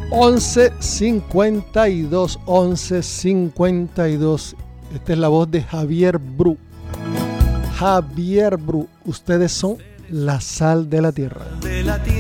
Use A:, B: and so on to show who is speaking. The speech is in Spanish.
A: 11:52. Esta es la voz de Javier Bru. Javier Bru, ustedes son la sal de la tierra.